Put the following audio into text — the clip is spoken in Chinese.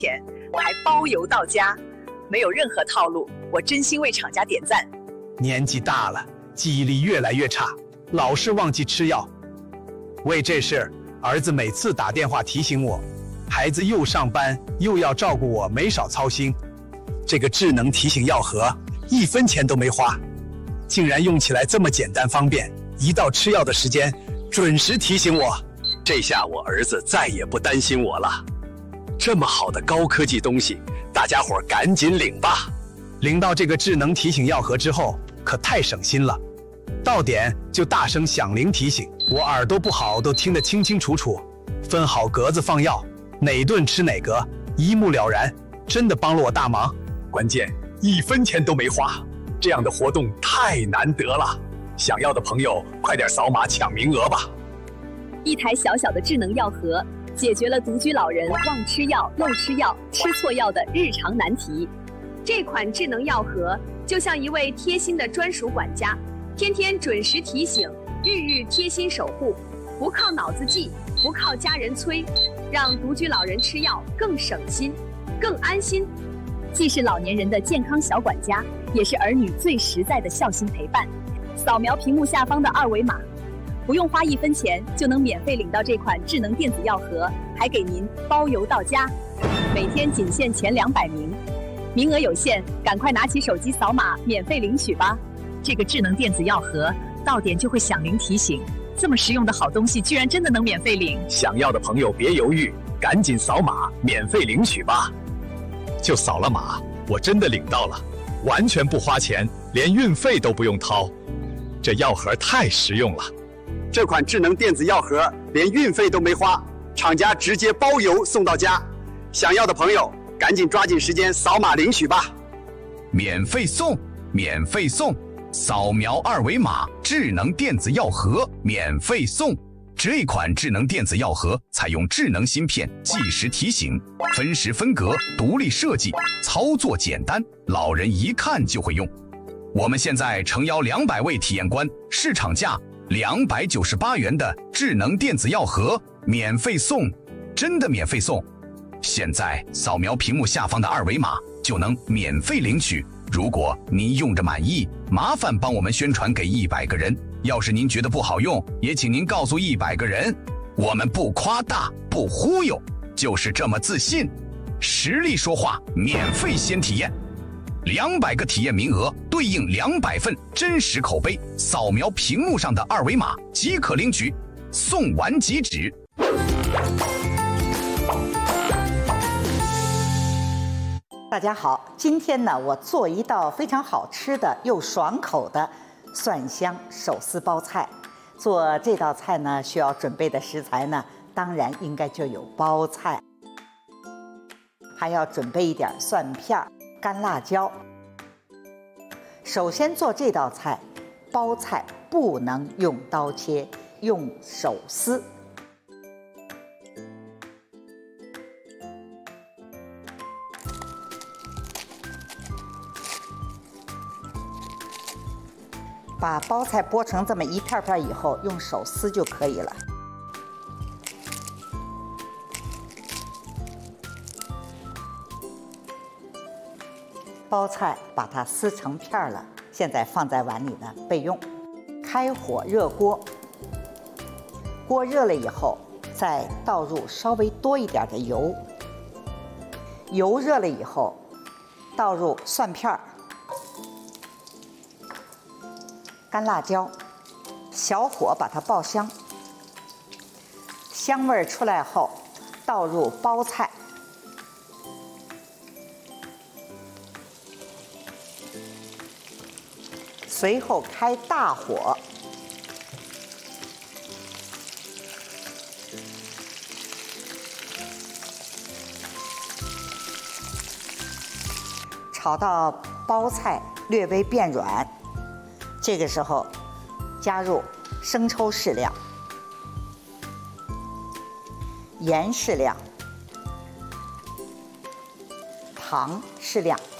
钱，还包邮到家，没有任何套路，我真心为厂家点赞。 年纪大了，记忆力越来越差，老是忘记吃药。为这事，儿子每次打电话提醒我，孩子又上班又要照顾我，没少操心。这个智能提醒药盒1分钱都没花，竟然用起来这么简单方便，一到吃药的时间准时提醒我。 这下我儿子再也不担心我了。这么好的高科技东西，大家伙赶紧领吧！ 领到这个智能提醒药盒之后，可太省心了。到点就大声响铃提醒，我耳朵不好都听得清清楚楚，分好格子放药，哪顿吃哪格，一目了然，真的帮了我大忙。 关键1分钱都没花，这样的活动太难得了。想要的朋友快点扫码抢名额吧！ 一台小小的智能药盒，解决了独居老人忘吃药、漏吃药、吃错药的日常难题。这款智能药盒就像一位贴心的专属管家，天天准时提醒，日日贴心守护，不靠脑子记，不靠家人催，让独居老人吃药更省心、更安心。既是老年人的健康小管家，也是儿女最实在的孝心陪伴。扫描屏幕下方的2维码，不用花1分钱就能免费领到这款智能电子药盒，还给您包邮到家。每天仅限前200名，名额有限，赶快拿起手机扫码免费领取吧。 这个智能电子药盒到点就会响铃提醒，这么实用的好东西居然真的能免费领。 想要的朋友别犹豫，赶紧扫码免费领取吧！就扫了码，我真的领到了，完全不花钱，连运费都不用掏。这药盒太实用了。这款智能电子药盒连运费都没花，厂家直接包邮送到家。想要的朋友赶紧抓紧时间扫码领取吧！ 免费送，免费送！扫描2维码，智能电子药盒免费送。这款智能电子药盒采用智能芯片，计时提醒，分时分格，独立设计，操作简单，老人一看就会用。我们现在诚邀200位体验官，市场价298元的智能电子药盒免费送，真的免费送！现在扫描屏幕下方的2维码就能免费领取。如果您用着满意，麻烦帮我们宣传给100个人。要是您觉得不好用，也请您告诉100个人。我们不夸大，不忽悠，就是这么自信。实力说话，免费先体验。200个体验名额对应200份真实口碑，扫描屏幕上的2维码即可领取，送完即止。 大家好，今天呢，我做一道非常好吃的又爽口的蒜香手撕包菜。做这道菜呢，需要准备的食材呢，当然应该就有包菜，还要准备一点蒜片、干辣椒。首先做这道菜，包菜不能用刀切，用手撕。把包菜剥成这么一片片以后，用手撕就可以了。包菜把它撕成片了，现在放在碗里呢备用。开火热锅，锅热了以后，再倒入稍微多一点的油。油热了以后，倒入蒜片、干辣椒，小火把它爆香。香味出来后，倒入包菜，随后开大火，炒到包菜略微变软。这个时候，加入生抽适量，盐适量，糖适量，